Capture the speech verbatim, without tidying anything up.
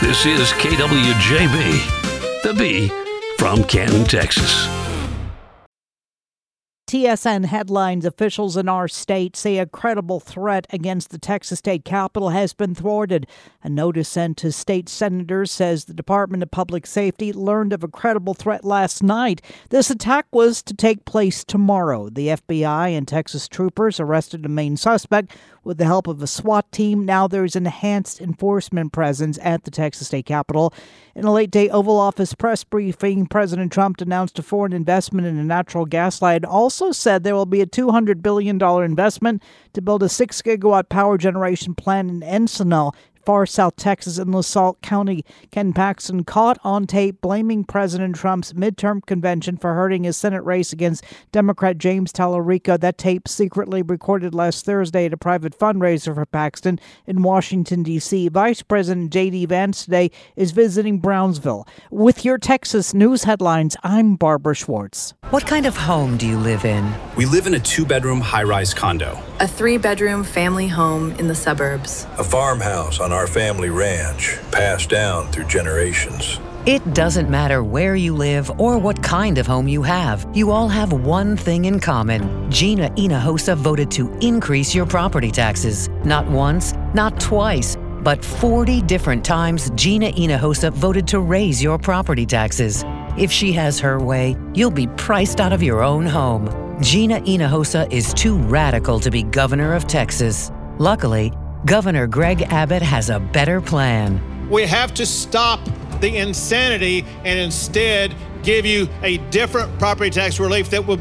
This is K W J B, the B from Canton, Texas. T S N headlines: officials in our state say a credible threat against the Texas state capitol has been thwarted. A notice sent to state senators says the Department of Public Safety learned of a credible threat last night. This attack was to take place tomorrow. The F B I and Texas troopers arrested a main suspect with the help of a SWAT team. Now there's enhanced enforcement presence at the Texas state capitol. In a late-day Oval Office press briefing, President Trump announced a foreign investment in a natural gas line. Also said there will be a two hundred billion dollars investment to build a six gigawatt power generation plant in Encinal, far South Texas in LaSalle County. Ken Paxton caught on tape blaming President Trump's midterm convention for hurting his Senate race against Democrat James Tallarico. That tape secretly recorded last Thursday at a private fundraiser for Paxton in Washington, D C. Vice President J D. Vance today is visiting Brownsville. With your Texas news headlines, I'm Barbara Schwartz. What kind of home do you live in? We live in a two-bedroom high-rise condo. A three-bedroom family home in the suburbs. A farmhouse on our family ranch, passed down through generations. It doesn't matter where you live or what kind of home you have. You all have one thing in common. Gina Hinojosa voted to increase your property taxes. Not once, not twice, but forty different times Gina Hinojosa voted to raise your property taxes. If she has her way, you'll be priced out of your own home. Gina Hinojosa is too radical to be governor of Texas. Luckily, Governor Greg Abbott has a better plan. We have to stop the insanity and instead give you a different property tax relief that will